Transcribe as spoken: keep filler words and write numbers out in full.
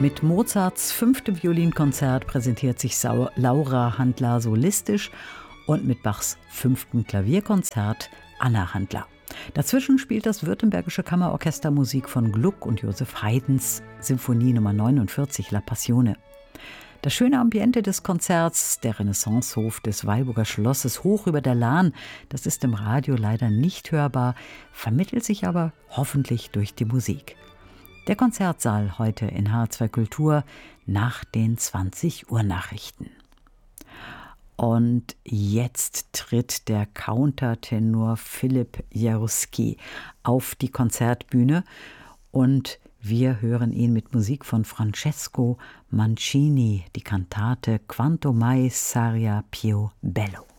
Mit Mozarts fünftem Violinkonzert präsentiert sich Sau- Laura Handler solistisch und mit Bachs fünftem Klavierkonzert Anna Handler. Dazwischen spielt das Württembergische Kammerorchester Musik von Gluck und Joseph Haydns Symphonie Nummer neunundvierzig La Passione. Das schöne Ambiente des Konzerts, der Renaissancehof des Weilburger Schlosses hoch über der Lahn, das ist im Radio leider nicht hörbar, vermittelt sich aber hoffentlich durch die Musik. Der Konzertsaal heute in H zwei Kultur nach den zwanzig Uhr Nachrichten. Und jetzt tritt der Countertenor Philipp Jaruski auf die Konzertbühne und wir hören ihn mit Musik von Francesco Mancini, die Kantate Quanto mai saria più bello.